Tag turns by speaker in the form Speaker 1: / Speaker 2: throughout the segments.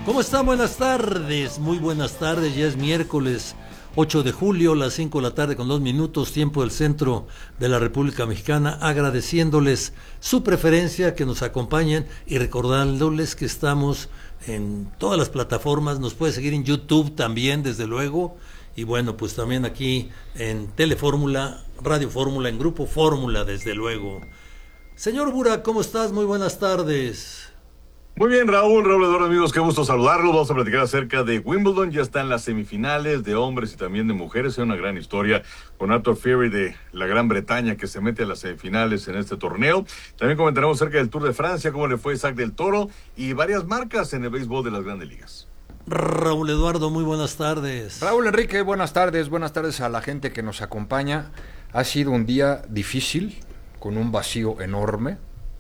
Speaker 1: ¿Cómo están? Buenas tardes, muy buenas tardes, ya es miércoles 8 de julio, las 5 de la tarde con 2 minutos, tiempo del centro de la República Mexicana, agradeciéndoles su preferencia, que nos acompañen y recordándoles que estamos en todas las plataformas, nos puede seguir en YouTube también, desde luego, y bueno, pues también aquí en Telefórmula, Radio Fórmula, en Grupo Fórmula, desde luego. Señor Burak, ¿cómo estás? Muy buenas tardes.
Speaker 2: Muy bien, Raúl Eduardo, amigos, qué gusto saludarlos. Vamos a platicar acerca de Wimbledon. Ya están las semifinales de hombres y también de mujeres. Es una gran historia con Arthur Furry de la Gran Bretaña, que se mete a las semifinales en este torneo. También comentaremos acerca del Tour de Francia, cómo le fue Isaac del Toro y varias marcas en el béisbol de las grandes ligas.
Speaker 1: Raúl Eduardo, muy buenas tardes.
Speaker 3: Raúl Enrique, buenas tardes a la gente que nos acompaña. Ha sido un día difícil, con un vacío enorme.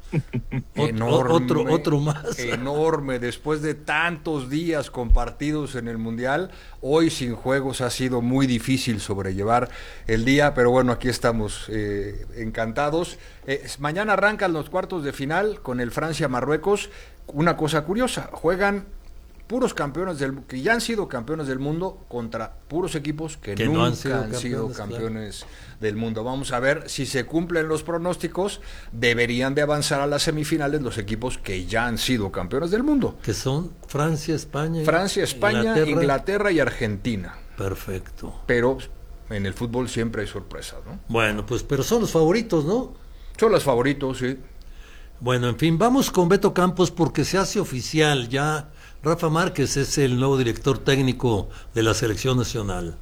Speaker 1: Otro más.
Speaker 3: Enorme, después de tantos días compartidos en el Mundial, hoy sin juegos ha sido muy difícil sobrellevar el día, pero bueno, aquí estamos encantados. Mañana arrancan los cuartos de final con el Francia-Marruecos. Una cosa curiosa, juegan puros campeones que ya han sido campeones del mundo contra puros equipos que nunca
Speaker 1: no
Speaker 3: han sido campeones del mundo. Vamos a ver si se cumplen los pronósticos. Deberían de avanzar a las semifinales los equipos que ya han sido campeones del mundo.
Speaker 1: Que son Francia, España,
Speaker 3: Inglaterra y Argentina.
Speaker 1: Perfecto.
Speaker 3: Pero en el fútbol siempre hay sorpresas, ¿no?
Speaker 1: Bueno, pues, pero son los favoritos, ¿no?
Speaker 3: Son los favoritos, sí.
Speaker 1: Bueno, en fin, vamos con Beto Campos porque se hace oficial ya. Rafa Márquez es el nuevo director técnico de la Selección Nacional.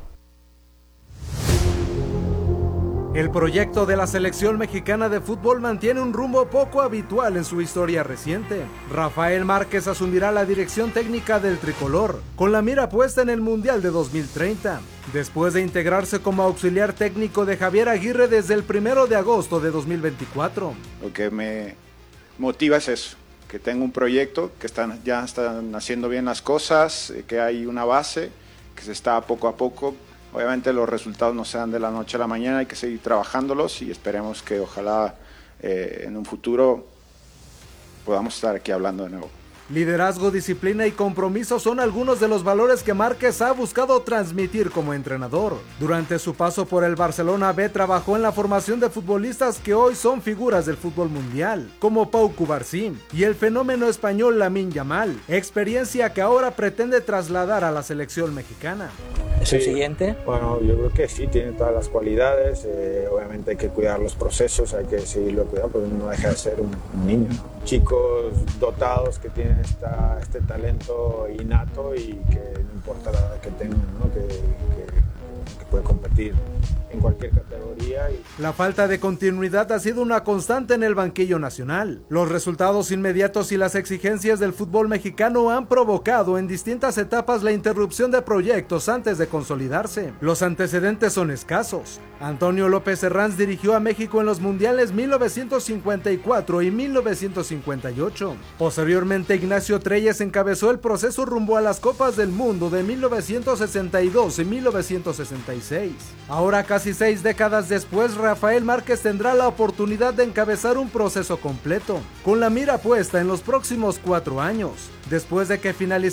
Speaker 4: El proyecto de la Selección Mexicana de Fútbol mantiene un rumbo poco habitual en su historia reciente. Rafael Márquez asumirá la dirección técnica del tricolor, con la mira puesta en el Mundial de 2030, después de integrarse como auxiliar técnico de Javier Aguirre desde el 1 de agosto de 2024.
Speaker 5: Lo que me motiva es eso, que tengo un proyecto, que ya están haciendo bien las cosas, que hay una base, que se está poco a poco. Obviamente los resultados no se dan de la noche a la mañana, hay que seguir trabajándolos y esperemos que ojalá en un futuro podamos estar aquí hablando de nuevo.
Speaker 4: Liderazgo, disciplina y compromiso son algunos de los valores que Márquez ha buscado transmitir como entrenador. Durante su paso por el Barcelona B trabajó en la formación de futbolistas que hoy son figuras del fútbol mundial, como Pau Cubarsí y el fenómeno español Lamine Yamal, experiencia que ahora pretende trasladar a la selección mexicana.
Speaker 6: ¿Es el siguiente?
Speaker 7: Bueno, yo creo que sí, tiene todas las cualidades, obviamente hay que cuidar los procesos, hay que seguirlo cuidando, porque no deja de ser un niño, ¿no? Chicos dotados que tienen este talento innato y que no importa la edad que tengan, ¿no? que puede competir en cualquier categoría.
Speaker 4: La falta de continuidad ha sido una constante en el banquillo nacional. Los resultados inmediatos y las exigencias del fútbol mexicano han provocado en distintas etapas la interrupción de proyectos antes de consolidarse. Los antecedentes son escasos. Antonio López Herranz dirigió a México en los mundiales 1954 y 1958. Posteriormente, Ignacio Treyes encabezó el proceso rumbo a las Copas del Mundo de 1962 y 1966. Ahora, casi 6 décadas después, Rafael Márquez tendrá la oportunidad de encabezar un proceso completo, con la mira puesta en los próximos 4 años, después de que finalice